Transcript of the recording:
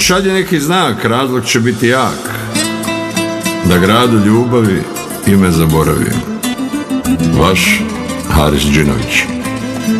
Pošalji neki znak, razlog će biti jak, da gradu ljubavi ime zaboravi. Vaš Haris Đinović.